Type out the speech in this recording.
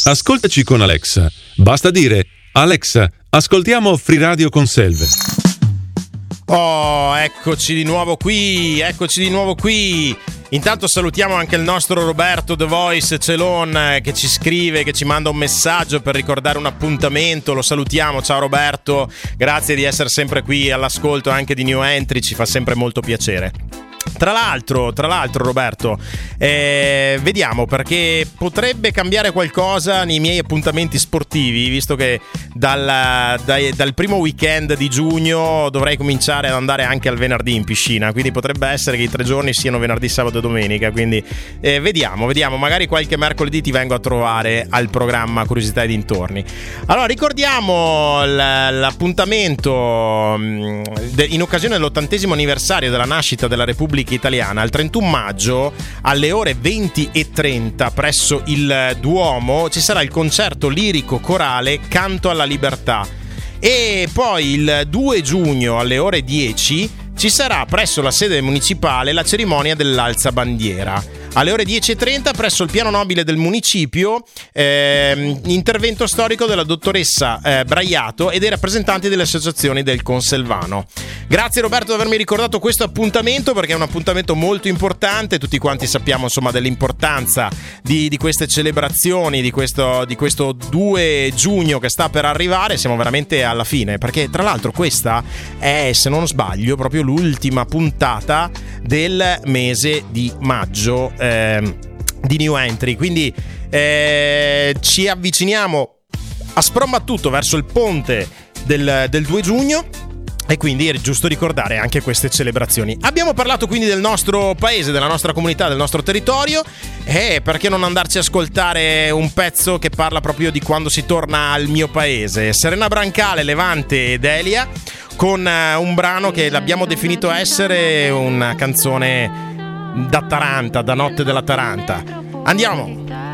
Ascoltaci con Alexa. Basta dire: Alexa, ascoltiamo Free Radio con Selve. Oh, eccoci di nuovo qui. Intanto salutiamo anche il nostro Roberto The Voice Celon che ci scrive, che ci manda un messaggio per ricordare un appuntamento. Lo salutiamo, ciao Roberto, grazie di essere sempre qui all'ascolto anche di New Entry, ci fa sempre molto piacere. Tra l'altro Roberto, vediamo, perché potrebbe cambiare qualcosa nei miei appuntamenti sportivi, visto che dal primo weekend di giugno dovrei cominciare ad andare anche al venerdì in piscina, quindi potrebbe essere che i 3 giorni siano venerdì, sabato e domenica, quindi vediamo, magari qualche mercoledì ti vengo a trovare al programma Curiosità e dintorni. Allora ricordiamo l'appuntamento in occasione dell'80° anniversario della nascita della Repubblica Italiana. Il 31 maggio alle ore 20:30 presso il Duomo ci sarà il concerto lirico corale Canto alla Libertà, e poi il 2 giugno alle ore 10 ci sarà presso la sede municipale la cerimonia dell'alzabandiera. Alle ore 10:30 presso il piano nobile del municipio intervento storico della dottoressa Braiato e dei rappresentanti delle associazioni del Conselvano. Grazie Roberto di avermi ricordato questo appuntamento, perché è un appuntamento molto importante. Tutti quanti sappiamo insomma dell'importanza di queste celebrazioni, di questo 2 giugno che sta per arrivare. Siamo veramente alla fine, perché tra l'altro questa è, se non sbaglio, proprio l'ultima puntata del mese di maggio di New Entry, quindi ci avviciniamo a sprombattuto verso il ponte del 2 giugno, e quindi è giusto ricordare anche queste celebrazioni. Abbiamo parlato quindi del nostro paese, della nostra comunità, del nostro territorio, e perché non andarci a ascoltare un pezzo che parla proprio di quando si torna al mio paese. Serena Brancale, Levante ed Elia, con un brano che l'abbiamo definito essere una canzone da Taranta, da notte della Taranta. Andiamo!